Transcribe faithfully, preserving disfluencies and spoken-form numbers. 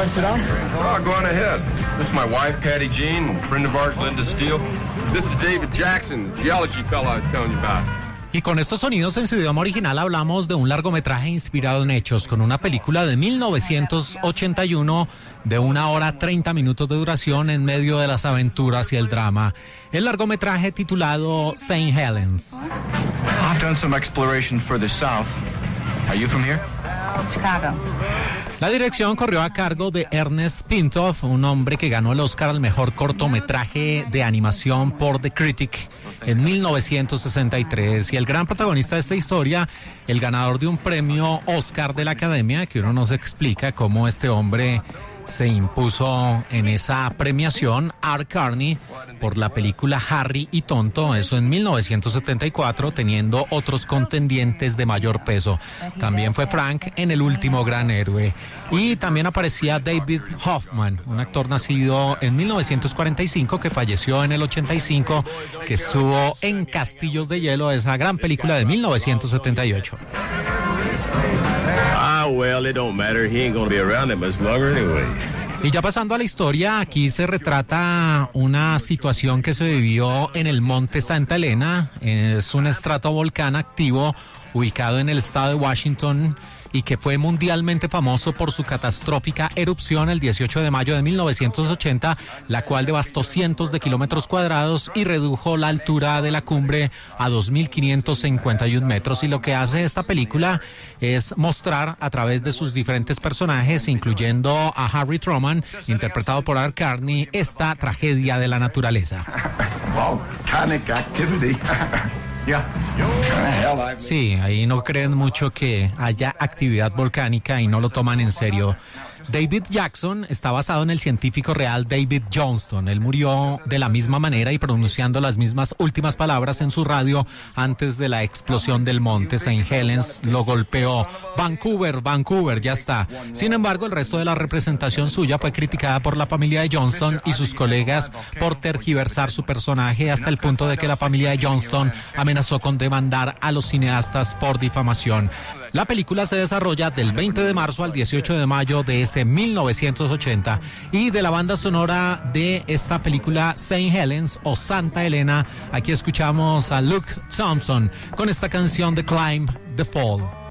like to sit down? Oh, go on ahead. This is my wife, Patty Jean, and a friend of ours, Linda Steele. This is David Jackson, the geology fellow I was telling you about. Y con estos sonidos en su idioma original hablamos de un largometraje inspirado en hechos, con una película de mil novecientos ochenta y uno de una hora treinta minutos de duración en medio de las aventuras y el drama. El largometraje titulado Saint Helens. I've done some exploration further south. Are you from here? Chicago. La dirección corrió a cargo de Ernest Pintoff, un hombre que ganó el Oscar al mejor cortometraje de animación por The Critic en mil novecientos sesenta y tres. Y el gran protagonista de esta historia, el ganador de un premio Oscar de la Academia, que uno no se explica cómo este hombre se impuso en esa premiación, Art Carney, por la película Harry y Tonto, eso en mil novecientos setenta y cuatro, teniendo otros contendientes de mayor peso. También fue Frank en El último gran héroe. Y también aparecía David Hoffman, un actor nacido en mil novecientos cuarenta y cinco que falleció en el ochenta y cinco, que estuvo en Castillos de Hielo, esa gran película de mil novecientos setenta y ocho. Ah, well, it don't matter. He ain't gonna be around that much longer anyway. Y ya pasando a la historia, aquí se retrata una situación que se vivió en el Monte Santa Elena. Es un estratovolcán activo ubicado en el estado de Washington y que fue mundialmente famoso por su catastrófica erupción el dieciocho de mayo de mil novecientos ochenta, la cual devastó cientos de kilómetros cuadrados y redujo la altura de la cumbre a dos mil quinientos cincuenta y un metros. Y lo que hace esta película es mostrar a través de sus diferentes personajes, incluyendo a Harry Truman, interpretado por Art Carney, esta tragedia de la naturaleza. Volcanic activity. Sí, ahí no creen mucho que haya actividad volcánica y no lo toman en serio. David Jackson está basado en el científico real David Johnston. Él murió de la misma manera y pronunciando las mismas últimas palabras en su radio antes de la explosión del monte. Saint Helens lo golpeó. Vancouver, Vancouver, ya está. Sin embargo, el resto de la representación suya fue criticada por la familia de Johnston y sus colegas por tergiversar su personaje, hasta el punto de que la familia de Johnston amenazó con demandar a los cineastas por difamación. La película se desarrolla del veinte de marzo al dieciocho de mayo de ese mil novecientos ochenta, y de la banda sonora de esta película Saint Helens o Santa Elena, aquí escuchamos a Luke Thompson con esta canción The Climb, The Fall.